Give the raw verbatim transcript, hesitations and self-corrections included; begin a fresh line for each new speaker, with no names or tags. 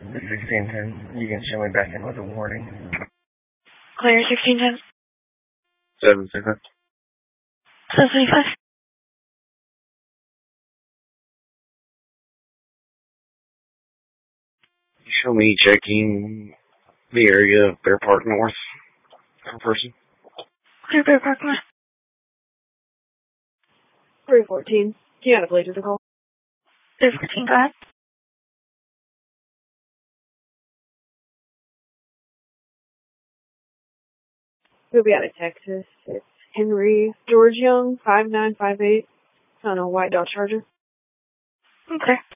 sixteen ten. You can show me back in with a warning.
Clear sixteen ten.
seven seven.
seven seventy-five.
Show me checking the area of Bear Park North. Per person.
Clear Bear Park North.
three fourteen. Kiana Blade to the call.
three fourteen, go ahead.
We'll be out of Texas. It's Henry George Young, five nine five eight. On a white Dodge Charger.
Okay.